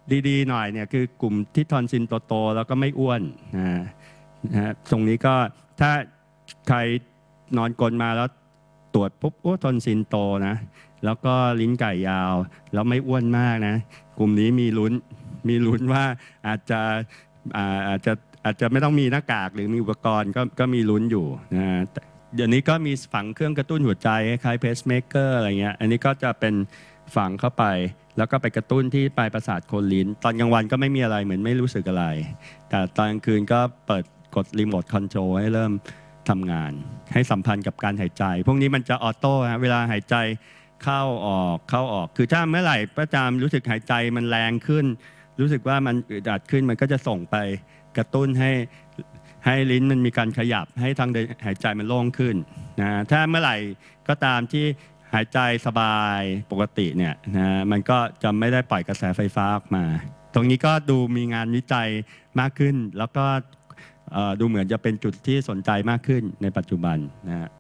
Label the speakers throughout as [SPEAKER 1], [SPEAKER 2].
[SPEAKER 1] ดีๆหน่อยเนี่ยคือกลุ่มที่ทอนซิลโตๆแล้วก็ไม่อ้วนนะตรงนี้ก็ถ้าใครนอนกลนมาแล้วตรวจปุ๊บทอนซิลโตนะแล้วก็ลิ้นไก่ยาวแล้วไม่อ้วนมากนะกลุ่มนี้มีลุ้นว่าอาจจะไม่ต้องมีหน้ากากหรือมีอุปกรณ์ก็มีลุ้นอยู่นะเดี๋ยวนี้ก็มีฝังเครื่องกระตุ้นหัวใจคล้ายเพสเมเกอร์อะไรเงี้ยอันนี้ก็จะเป็นฝังเข้าไปแล้วก็ไปกระตุ้นที่ปลายประสาทโคนลิ้นตอนกลางวันก็ไม่มีอะไรเหมือนไม่รู้สึกอะไรแต่ตอนกลางคืนก็เปิดกดรีโมทคอนโทรลให้เริ่มทำงานให้สัมพันธ์กับการหายใจพวกนี้มันจะออโต้เวลาหายใจเข้าออกคือถ้าเมื่อไหร่ประจำรู้สึกหายใจมันแรงขึ้นรู้สึกว่ามันอึดอัดขึ้นมันก็จะส่งไปกระตุ้นให้ลิ้นมันมีการขยับให้ทางเดินหายใจมันโล่งขึ้นนะถ้าเมื่อไหร่ก็ตามที่หายใจสบายปกติเนี่ยนะมันก็จะไม่ได้ปล่อยกระแสไฟฟ้าออกมาตรงนี้ก็ดูมีงานวิจัยมากขึ้นแล้วก็ดูเหมือนจะเป็นจุดที่สนใจมากขึ้นในปัจจุบันนะ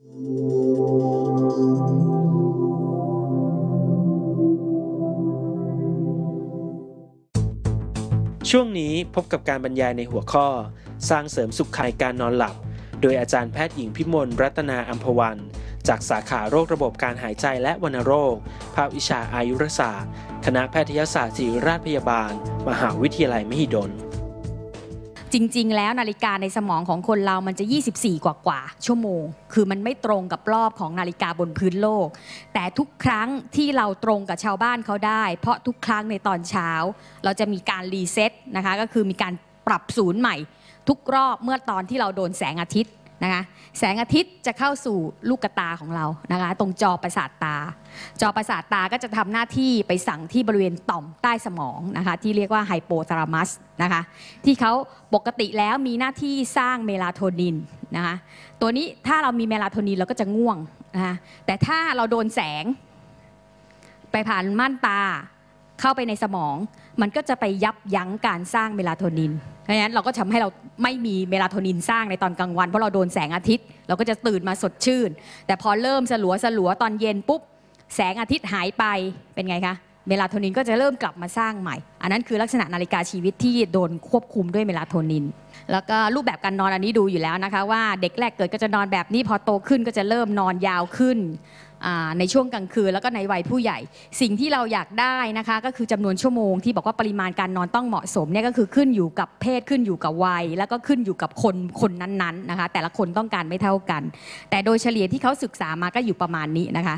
[SPEAKER 2] ช่วงนี้พบกับการบรรยายในหัวข้อสร้างเสริมสุขในการนอนหลับโดยอาจารย์แพทย์หญิงพิมลรัตนาอัมพวันจากสาขาโรคระบบการหายใจและวัณโรคภาควิชาอายุรศาสตร์คณะแพทยศาสตร์ศิริราชพยาบาลมหาวิทยาลัยมหิดล
[SPEAKER 3] จริงๆแล้วนาฬิกาในสมองของคนเรามันจะ24กว่าชั่วโมงคือมันไม่ตรงกับรอบของนาฬิกาบนพื้นโลกแต่ทุกครั้งที่เราตรงกับชาวบ้านเขาได้เพราะทุกครั้งในตอนเช้าเราจะมีการรีเซ็ตนะคะก็คือมีการปรับศูนย์ใหม่ทุกรอบเมื่อตอนที่เราโดนแสงอาทิตย์นะคะแสงอาทิตย์จะเข้าสู่ลูกตาของเรานะคะตรงจอประสาทตาก็จะทำหน้าที่ไปสั่งที่บริเวณต่อมใต้สมองนะคะที่เรียกว่าไฮโปทาลามัสนะคะที่เขาปกติแล้วมีหน้าที่สร้างเมลาโทนินนะคะตัวนี้ถ้าเรามีเมลาโทนินเราก็จะง่วงนะคะแต่ถ้าเราโดนแสงไปผ่านม่านตาเข้าไปในสมองมันก็จะไปยับยั้งการสร้างเมลาโทนินเพราะฉะนั้นเราก็ทำให้เราไม่มีเมลาโทนินสร้างในตอนกลางวันเพราะเราโดนแสงอาทิตย์เราก็จะตื่นมาสดชื่นแต่พอเริ่มสลัวตอนเย็นปุ๊บแสงอาทิตย์หายไปเป็นไงคะเมลาโทนินก็จะเริ่มกลับมาสร้างใหม่อันนั้นคือลักษณะนาฬิกาชีวิตที่โดนควบคุมด้วยเมลาโทนินแล้วก็รูปแบบการนอนอันนี้ดูอยู่แล้วนะคะว่าเด็กแรกเกิดก็จะนอนแบบนี้พอโตขึ้นก็จะเริ่มนอนยาวขึ้นในช่วงกลางคืนแล้วก็ในวัยผู้ใหญ่สิ่งที่เราอยากได้นะคะก็คือจำนวนชั่วโมงที่บอกว่าปริมาณการนอนต้องเหมาะสมเนี่ยก็คือขึ้นอยู่กับเพศขึ้นอยู่กับวัยแล้วก็ขึ้นอยู่กับคนนั้นๆนะคะแต่ละคนต้องการไม่เท่ากันแต่โดยเฉลี่ยที่เขาศึกษามาก็อยู่ประมาณนี้นะคะ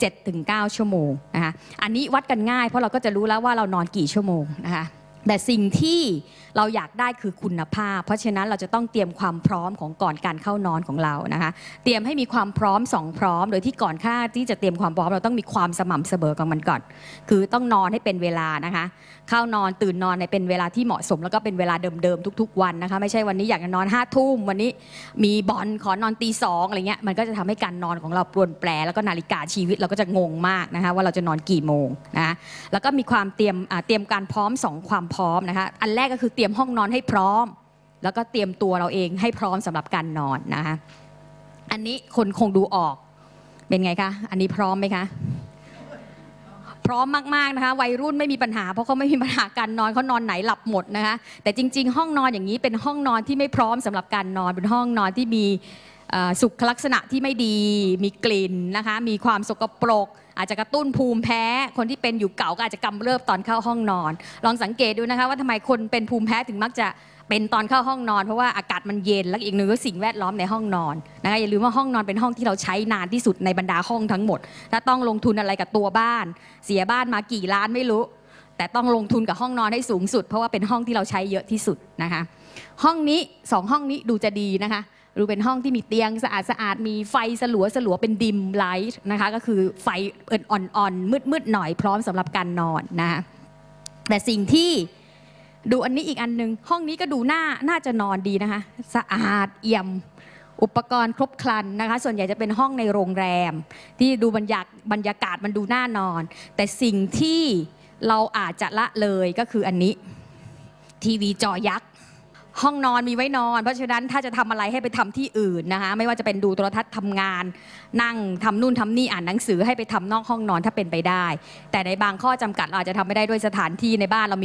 [SPEAKER 3] 7-9 ชั่วโมงนะคะอันนี้วัดกันง่ายเพราะเราก็จะรู้แล้วว่าเรานอนกี่ชั่วโมงนะคะแต่สิ่งที่เราอยากได้คือคุณภาพเพราะฉะนั้นเราจะต้องเตรียมความพร้อมของก่อนการเข้านอนของเรานะคะเตรียมให้มีความพร้อม2พร้อมโดยที่ก่อนค่าที่จะเตรียมความพร้อมเราต้องมีความสม่ำเสมอกับมันก่อนคือต้องนอนให้เป็นเวลานะคะเข้านอนตื่นนอนในเป็นเวลาที่เหมาะสมแล้วก็เป็นเวลาเดิมๆทุกๆวันนะคะไม่ใช่วันนี้อยากจะนอน5 ทุ่มวันนี้มีบอลขอนอนตี 2อะไรเงี้ยมันก็จะทำให้การนอนของเราปรวนแปรแล้วก็นาฬิกาชีวิตเราก็จะงงมากนะคะว่าเราจะนอนกี่โมงนะแล้วก็มีความเตรียมการพร้อม2ความพร้อมนะคะอันแรกก็คือเตรียมห้องนอนให้พร้อมแล้วก็เตรียมตัวเราเองให้พร้อมสำหรับการนอนนะคะอันนี้คนคงดูออกเป็นไงคะอันนี้พร้อมไหมคะพร้อมมากๆนะคะวัยรุ่นไม่มีปัญหาเพราะเขาไม่มีปัญหาการนอนเขานอนไหนหลับหมดนะคะแต่จริงๆห้องนอนอย่างนี้เป็นห้องนอนที่ไม่พร้อมสำหรับการนอนเป็นห้องนอนที่มีสุขลักษณะที่ไม่ดีมีกลิ่นนะคะมีความสกปรกอาจจะกระตุ้นภูมิแพ้คนที่เป็นอยู่เก่าก็อาจจะกำเริบตอนเข้าห้องนอนลองสังเกตดูนะคะว่าทำไมคนเป็นภูมิแพ้ถึงมักจะเป็นตอนเข้าห้องนอนเพราะว่าอากาศมันเย็นและอีกหนึ่งก็สิ่งแวดล้อมในห้องนอนนะคะอย่าลืมว่าห้องนอนเป็นห้องที่เราใช้นานที่สุดในบรรดาห้องทั้งหมดถ้าต้องลงทุนอะไรกับตัวบ้านเสียบ้านมากี่ล้านไม่รู้แต่ต้องลงทุนกับห้องนอนให้สูงสุดเพราะว่าเป็นห้องที่เราใช้เยอะที่สุดนะคะห้องนี้2ห้องนี้ดูจะดีนะคะดูเป็นห้องที่มีเตียงสะอาดมีไฟสลัวเป็นดิมไลท์นะคะก็คือไฟอ่อนๆมืดๆหน่อยพร้อมสำหรับการนอนนะคะแต่สิ่งที่ดูอันนี้อีกอันนึงห้องนี้ก็ดูน่าจะนอนดีนะคะสะอาดเอี่ยมอุปกรณ์ครบครันนะคะส่วนใหญ่จะเป็นห้องในโรงแรมที่ดูบรรยากาศมันดูน่านอนแต่สิ่งที่เราอาจจะละเลยก็คืออันนี้ทีวีจอยักษ์ห้องนอนมีไว้นอนเพราะฉะนั้นถ้าจะทำอะไรให้ไปทำที่อื่นนะคะไม่ว่าจะเป็นดูโทรทัศน์ทำงานนั่งทำนู่นทำนี่อ่านหนังสือให้ไปทำนอกห้องนอนถ้าเป็นไปได้แต่ในบางข้อจำกัดเราอาจจะทำไม่ได้ด้วยสถานที่ในบ้านเรามี